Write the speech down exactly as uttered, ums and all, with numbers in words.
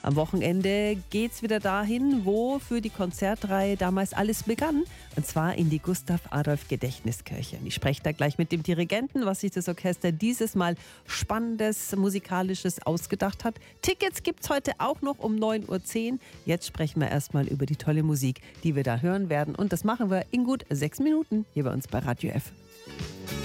Am Wochenende geht's wieder dahin, wo für die Konzertreihe damals alles begann. Und zwar in die Gustav-Adolf-Gedächtniskirche. Ich spreche da gleich mit dem Dirigenten, was sich das Orchester dieses Mal Spannendes, Musikalisches ausgedacht hat. Tickets gibt's heute auch noch um neun Uhr zehn. Jetzt sprechen wir erstmal über die tolle Musik, die wir da hören werden. Und das machen wir in gut sechs Minuten hier bei uns bei Radio F.